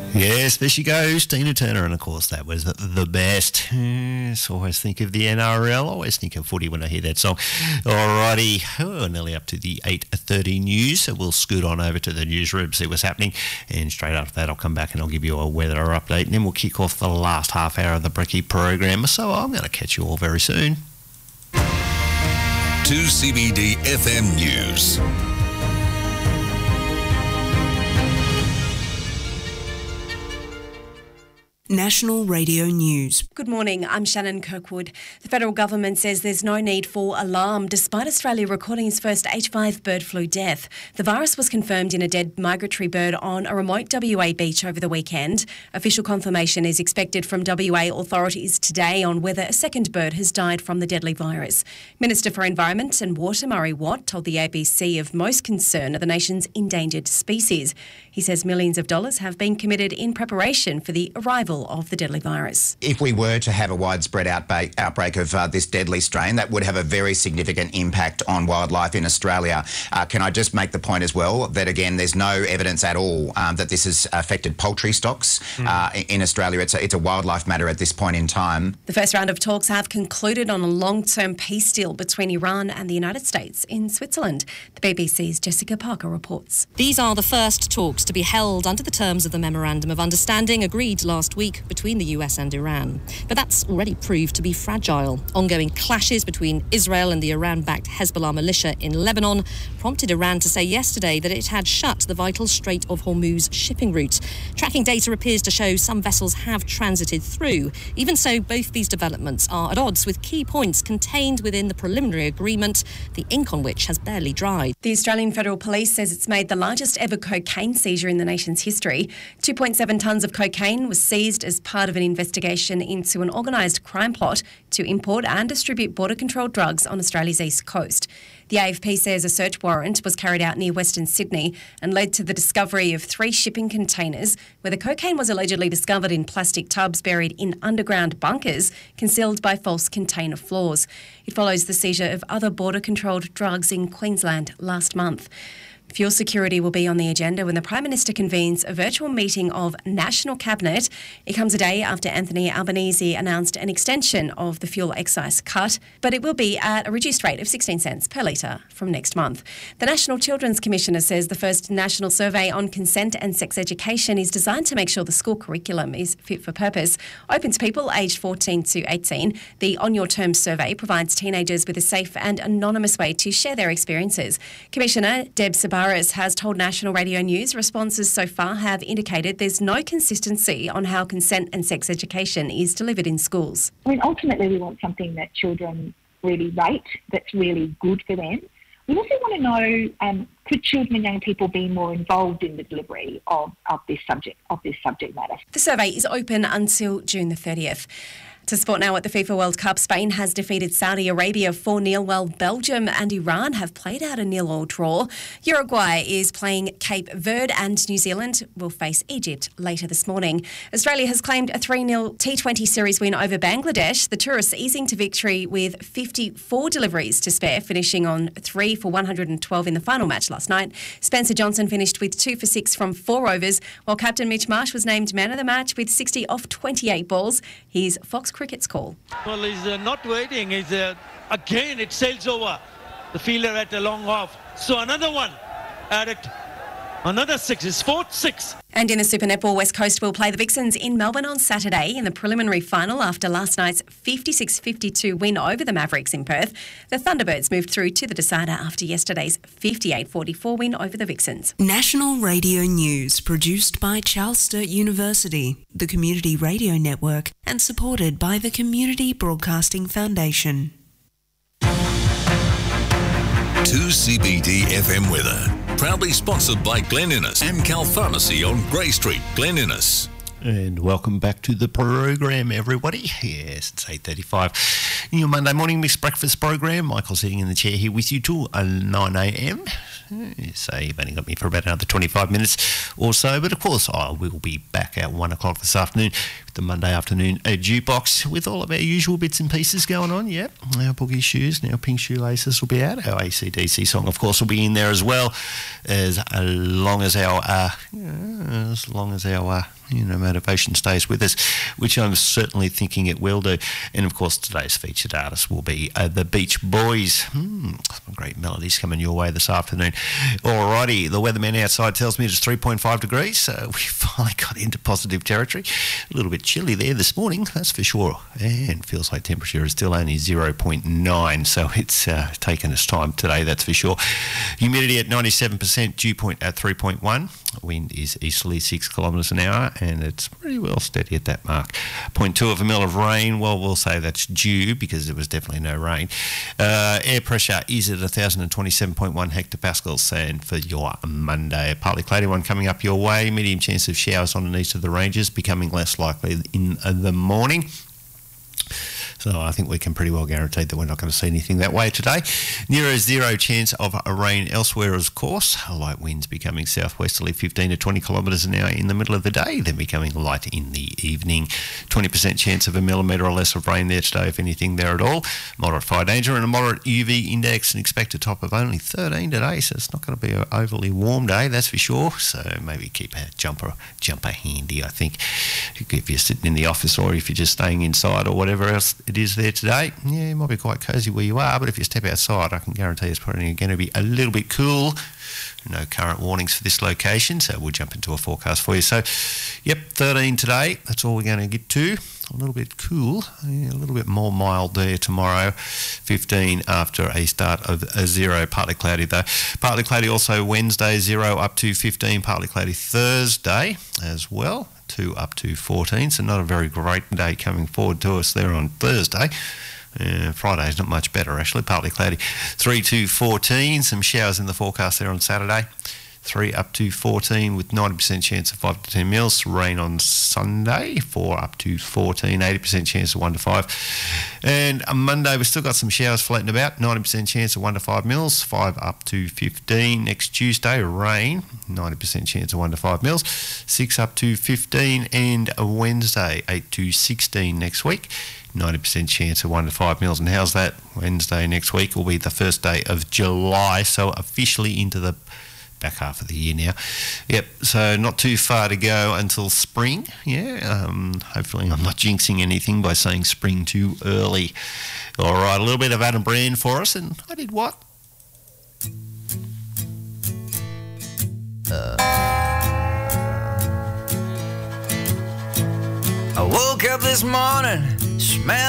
Yes, there she goes, Tina Turner, and of course that was the best. So always think of the NRL, always think of footy when I hear that song. Alrighty, we're nearly up to the 8:30 news, so we'll scoot on over to the newsroom, see what's happening, and straight after that I'll come back and I'll give you a weather update, and then we'll kick off the last half hour of the Bricky program, so I'm going to catch you all very soon. 2CBD FM News. National Radio News. Good morning, I'm Shannon Kirkwood. The federal government says there's no need for alarm despite Australia recording its first H5 bird flu death. The virus was confirmed in a dead migratory bird on a remote WA beach over the weekend. Official confirmation is expected from WA authorities today on whether a second bird has died from the deadly virus. Minister for Environment and Water, Murray Watt, told the ABC of most concern are the nation's endangered species. He says millions of dollars have been committed in preparation for the arrival of the deadly virus. If we were to have a widespread outbreak of this deadly strain, that would have a very significant impact on wildlife in Australia. Can I just make the point as well that, again, there's no evidence at all that this has affected poultry stocks in Australia. It's a wildlife matter at this point in time. The first round of talks have concluded on a long-term peace deal between Iran and the United States in Switzerland. The BBC's Jessica Parker reports. These are the first talks to be held under the terms of the Memorandum of Understanding agreed last week between the US and Iran. But that's already proved to be fragile. Ongoing clashes between Israel and the Iran-backed Hezbollah militia in Lebanon prompted Iran to say yesterday that it had shut the vital Strait of Hormuz shipping route. Tracking data appears to show some vessels have transited through. Even so, both these developments are at odds with key points contained within the preliminary agreement, the ink on which has barely dried. The Australian Federal Police says it's made the largest ever cocaine seizure in the nation's history. 2.7 tonnes of cocaine was seized as part of an investigation into an organised crime plot to import and distribute border-controlled drugs on Australia's east coast. The AFP says a search warrant was carried out near Western Sydney and led to the discovery of 3 shipping containers where the cocaine was allegedly discovered in plastic tubs buried in underground bunkers concealed by false container floors. It follows the seizure of other border-controlled drugs in Queensland last month. Fuel security will be on the agenda when the Prime Minister convenes a virtual meeting of National Cabinet. It comes a day after Anthony Albanese announced an extension of the fuel excise cut, but it will be at a reduced rate of 16 cents per litre from next month. The National Children's Commissioner says the first national survey on consent and sex education is designed to make sure the school curriculum is fit for purpose. Open to people aged 14 to 18, the On Your Terms survey provides teenagers with a safe and anonymous way to share their experiences. Commissioner Deb Sabaris has told National Radio News responses so far have indicated there's no consistency on how consent and sex education is delivered in schools. I mean, ultimately we want something that children really rate, that's really good for them. We also want to know, could children and young people be more involved in the delivery of this subject matter? The survey is open until June the 30th. To sport now at the FIFA World Cup, Spain has defeated Saudi Arabia 4-0, while Belgium and Iran have played out a 0-0 draw. Uruguay is playing Cape Verde and New Zealand will face Egypt later this morning. Australia has claimed a 3-0 T20 series win over Bangladesh. The tourists easing to victory with 54 deliveries to spare, finishing on 3 for 112 in the final match last night. Spencer Johnson finished with 2 for 6 from 4 overs, while captain Mitch Marsh was named man of the match with 60 off 28 balls. He's Fox Cricket's call. Well, he's not waiting. He's again it sails over the fielder at a long off. So another one at it. Another 6. His 4th 6. And in the Super Netball, West Coast will play the Vixens in Melbourne on Saturday in the preliminary final after last night's 56-52 win over the Mavericks in Perth. The Thunderbirds moved through to the decider after yesterday's 58-44 win over the Vixens. National Radio News, produced by Charles Sturt University, the Community Radio Network, and supported by the Community Broadcasting Foundation. 2CBD FM weather. Proudly sponsored by Glen Innes and Cal Pharmacy on Grey Street, Glen Innes. And welcome back to the program, everybody. Yes, it's 8:35. Your Monday morning mixed breakfast program. Michael sitting in the chair here with you till 9 a.m. So you've only got me for about another 25 minutes or so. But of course, I will be back at 1 o'clock this afternoon with the Monday afternoon jukebox with all of our usual bits and pieces going on. Yep, our boogie shoes, now pink shoelaces will be out. Our AC/DC song, of course, will be in there as well, as long as our as long as our motivation stays with us, which I'm certainly thinking it will do. And of course, today's featured artist will be the Beach Boys. Some great melodies coming your way this afternoon. Alrighty, the weatherman outside tells me it's 3.5 degrees, so we finally got into positive territory. A little bit chilly there this morning, that's for sure. And feels like temperature is still only 0.9, so it's taken its time today, that's for sure. Humidity at 97%, dew point at 3.1. Wind is easterly 6 kilometres an hour, and it's pretty well steady at that mark. 0.2 of a mil of rain. Well, we'll say that's due because there was definitely no rain. Air pressure is at 1,027.1 hectopascals. And for your Monday, a partly cloudy one coming up your way. Medium chance of showers on and east of the ranges, becoming less likely in the morning. So I think we can pretty well guarantee that we're not going to see anything that way today. Near a zero chance of rain elsewhere, of course. Light winds becoming southwesterly 15 to 20 kilometres an hour in the middle of the day, then becoming light in the evening. 20% chance of a millimetre or less of rain there today, if anything there at all. Moderate fire danger and a moderate UV index, and expect a top of only 13 today, so it's not going to be an overly warm day, that's for sure. So maybe keep a jumper handy, I think, if you're sitting in the office or if you're just staying inside or whatever else it is there today. Yeah, it might be quite cosy where you are, but if you step outside, I can guarantee it's probably going to be a little bit cool. No current warnings for this location, so we'll jump into a forecast for you. So, yep, 13 today. That's all we're going to get to. A little bit cool, a little bit more mild there tomorrow. 15 after a start of a 0, partly cloudy though. Partly cloudy also Wednesday, 0 up to 15. Partly cloudy Thursday as well, 2 up to 14. So not a very great day coming forward to us there on Thursday. Friday's not much better actually, partly cloudy. 3 to 14, some showers in the forecast there on Saturday. 3 up to 14 with 90% chance of 5 to 10 mils. Rain on Sunday, 4 up to 14, 80% chance of 1 to 5. And on Monday, we've still got some showers floating about, 90% chance of 1 to 5 mils, 5 up to 15. Next Tuesday, rain, 90% chance of 1 to 5 mils, 6 up to 15. And a Wednesday, 8 to 16 next week. 90% chance of 1 to 5 mils. And how's that? Wednesday next week will be the first day of July, so officially into the back half of the year now. Yep, so not too far to go until spring. Yeah, hopefully I'm not jinxing anything by saying spring too early. All right, a little bit of Adam Brand for us, and I did what? I woke up this morning, smelled